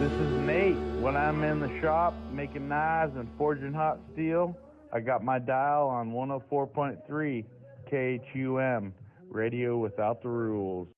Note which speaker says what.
Speaker 1: This is Nate. When I'm in the shop making knives and forging hot steel, I got my dial on 104.3 KHUM, radio without the rules.